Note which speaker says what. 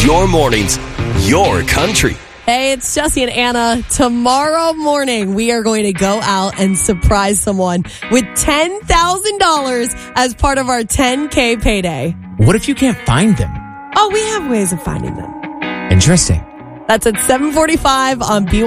Speaker 1: Your mornings, your country.
Speaker 2: Hey, it's Jesse and Anna. Tomorrow morning, we are going to go out and surprise someone with $10,000 as part of our 10K payday.
Speaker 3: What if you can't find them?
Speaker 2: Oh, we have ways of finding them.
Speaker 3: Interesting.
Speaker 2: That's at 7:45 on B1.